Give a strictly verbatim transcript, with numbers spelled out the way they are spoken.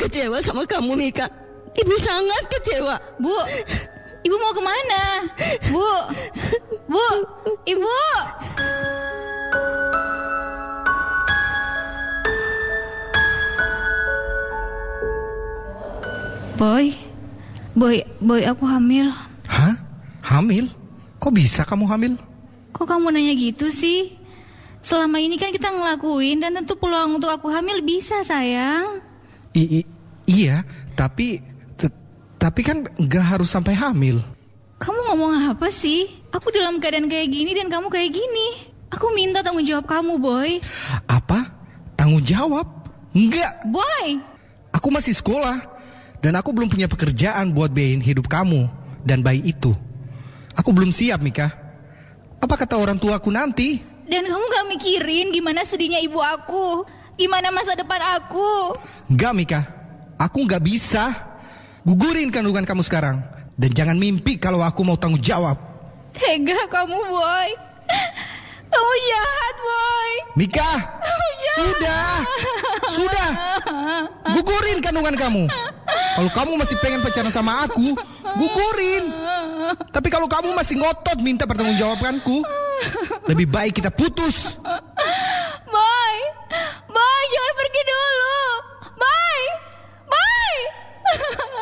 kecewa sama kamu, Mika. Ibu sangat kecewa. Bu, Ibu mau kemana? Bu, Bu, Ibu. Boy, Boy, Boy, aku hamil. Hah? Hamil? Kok bisa kamu hamil? Kok kamu nanya gitu sih? Selama ini kan kita ngelakuin dan tentu peluang untuk aku hamil bisa, sayang. I, i, iya, tapi t- tapi kan gak harus sampai hamil. Kamu ngomong apa sih? Aku dalam keadaan kayak gini dan kamu kayak gini. Aku minta tanggung jawab kamu, Boy. Apa? Tanggung jawab? Enggak. Boy! Aku masih sekolah. Dan aku belum punya pekerjaan buat biayain hidup kamu dan bayi itu. Aku belum siap, Mika. Apa kata orang tua aku nanti? Dan kamu gak mikirin gimana sedihnya ibu aku? Gimana masa depan aku? Enggak, Mika. Aku gak bisa. Gugurin kandungan kamu sekarang. Dan jangan mimpi kalau aku mau tanggung jawab. Tega kamu, Boy. Kamu jahat, Boy. Mika, sudah. Sudah. Gugurin kandungan kamu. Kalau kamu masih pengen pacaran sama aku, gugurin. Tapi kalau kamu masih ngotot minta pertanggungjawabanku, lebih baik kita putus.